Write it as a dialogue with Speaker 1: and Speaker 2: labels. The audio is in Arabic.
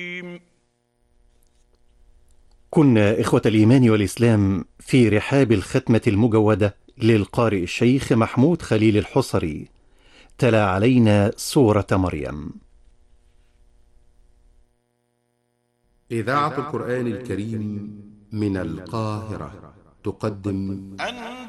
Speaker 1: كنا إخوة الإيمان والإسلام في رحاب الختمة المجودة للقارئ الشيخ محمود خليل الحصري، تلا علينا سورة مريم.
Speaker 2: إذاعة القرآن الكريم من القاهرة تقدم